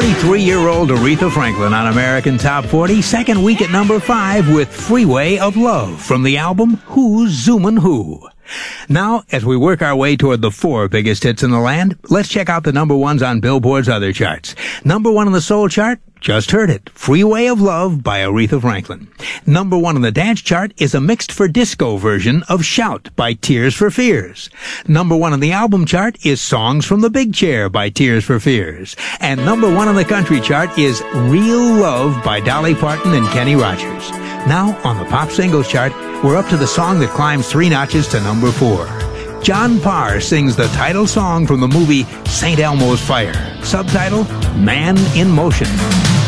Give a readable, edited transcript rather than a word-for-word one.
43-year-old Aretha Franklin on American Top 40, second week at number 5 with Freeway of Love from the album Who's Zoomin' Who. Now, as we work our way toward the 4 biggest hits in the land, let's check out the number ones on Billboard's other charts. Number 1 on the soul chart, just heard it, Freeway of Love by Aretha Franklin. Number 1 on the dance chart is a mixed for disco version of Shout by Tears for Fears. Number 1 on the album chart is Songs from the Big Chair by Tears for Fears. And number 1 on the country chart is Real Love by Dolly Parton and Kenny Rogers. Now, on the pop singles chart, we're up to the song that climbs 3 notches to number 4. John Parr sings the title song from the movie St. Elmo's Fire. Subtitle, Man in Motion.